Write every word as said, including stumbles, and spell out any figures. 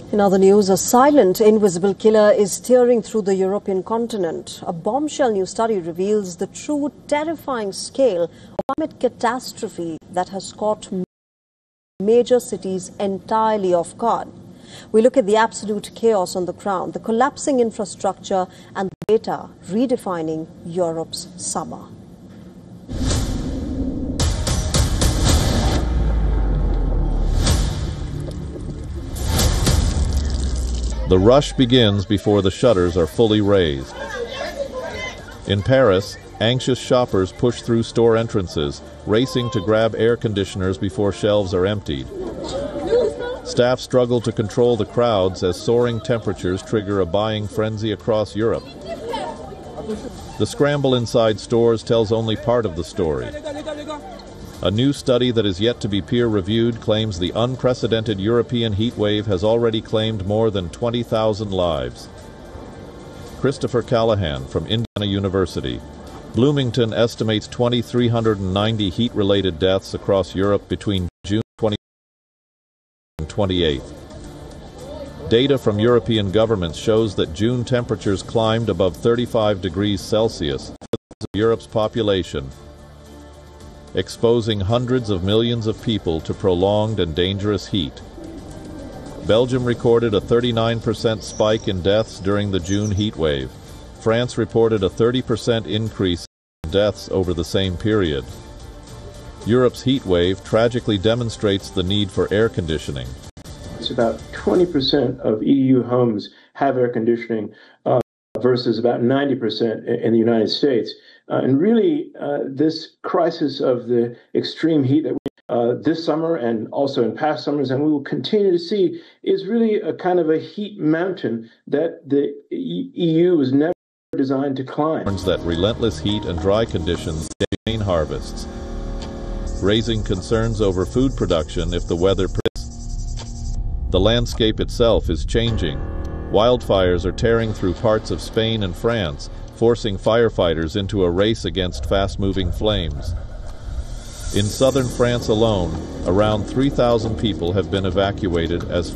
In other news, a silent, invisible killer is steering through the European continent. A bombshell new study reveals the true terrifying scale of climate catastrophe that has caught major cities entirely off guard. We look at the absolute chaos on the ground, the collapsing infrastructure, and the data redefining Europe's summer. The rush begins before the shutters are fully raised. In Paris, anxious shoppers push through store entrances, racing to grab air conditioners before shelves are emptied. Staff struggle to control the crowds as soaring temperatures trigger a buying frenzy across Europe. The scramble inside stores tells only part of the story. A new study that is yet to be peer-reviewed claims the unprecedented European heat wave has already claimed more than twenty thousand lives. Christopher Callahan from Indiana University. Bloomington estimates two thousand three hundred ninety heat-related deaths across Europe between June twentieth and twenty-eighth. Data from European governments shows that June temperatures climbed above thirty-five degrees Celsius for Europe's population, exposing hundreds of millions of people to prolonged and dangerous heat. Belgium recorded a thirty-nine percent spike in deaths during the June heat wave. France reported a thirty percent increase in deaths over the same period. Europe's heat wave tragically demonstrates the need for air conditioning. It's about twenty percent of E U homes have air conditioning uh, versus about ninety percent in the United States. Uh, and really, uh, this crisis of the extreme heat that we uh, this summer and also in past summers, and we will continue to see, is really a kind of a heat mountain that the E U was never designed to climb. That relentless heat and dry conditions gain harvests, raising concerns over food production if the weather persists. The landscape itself is changing. Wildfires are tearing through parts of Spain and France, forcing firefighters into a race against fast-moving flames. In southern France alone, around three thousand people have been evacuated as